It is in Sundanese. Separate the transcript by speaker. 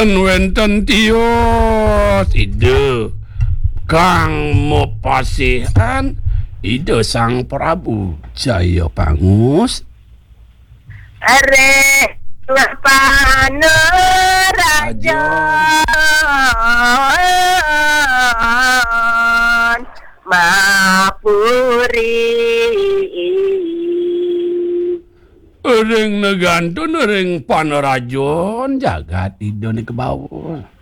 Speaker 1: wenten tios ide kang mopasihan ide Sang Prabu Jaya Pangus
Speaker 2: are ngapane raja mapuri
Speaker 1: ring negantun ring panerajon jagat idone ke bawah